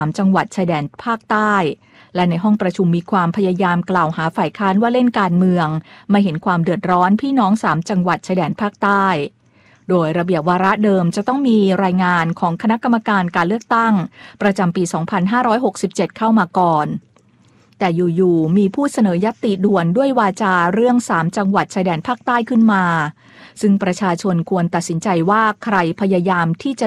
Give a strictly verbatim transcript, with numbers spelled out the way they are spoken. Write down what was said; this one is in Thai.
ามจังหวัดชายแดนภาคใต้และในห้องประชุมมีความพยายามกล่าวหาฝ่ายค้านว่าเล่นการเมืองมาเห็นความเดือดร้อนพี่น้องสามจังหวัดชายแดนภาคใต้โดยระเบียบวาระเดิมจะต้องมีรายงานของคณะกรรมการการเลือกตั้งประจำปี สองพันห้าร้อยหกสิบเจ็ด เข้ามาก่อนแต่อยู่ๆมีผู้เสนอญัตติด่วนด้วยวาจาเรื่องสามจังหวัดชายแดนภาคใต้ขึ้นมาซึ่งประชาชนควรตัดสินใจว่าใครพยายามที่จะ